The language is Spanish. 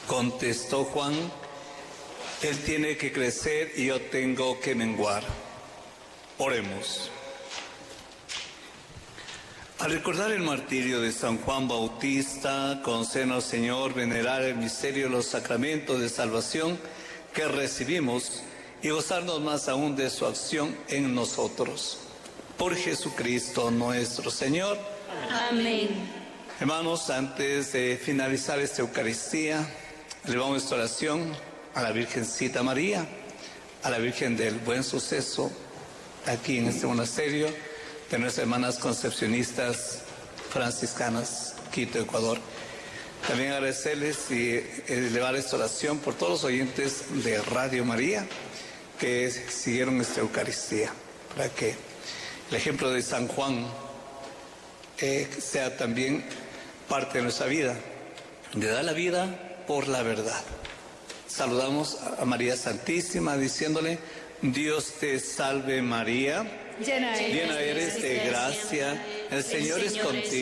Contestó Juan: Él tiene que crecer y yo tengo que menguar. Oremos. Al recordar el martirio de San Juan Bautista, concédenos, Señor, venerar el misterio de los sacramentos de salvación que recibimos y gozarnos más aún de su acción en nosotros. Por Jesucristo nuestro Señor. Amén. Hermanos, antes de finalizar esta Eucaristía, elevamos nuestra oración a la Virgencita María, a la Virgen del Buen Suceso, aquí en este monasterio de nuestras hermanas concepcionistas franciscanas, Quito, Ecuador. También agradecerles y elevar esta oración por todos los oyentes de Radio María que siguieron esta Eucaristía, para que el ejemplo de San Juan sea también parte de nuestra vida, de dar la vida por la verdad. Saludamos a María Santísima diciéndole: Dios te salve María, llena eres de gracia, el Señor es contigo.